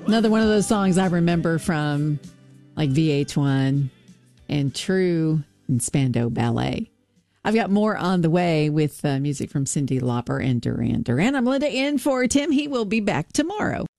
Another one of those songs I remember from like VH1 and True and Spandau Ballet. I've got more on the way with music from Cyndi Lauper and Duran Duran. I'm Linda in for Tim. He will be back tomorrow.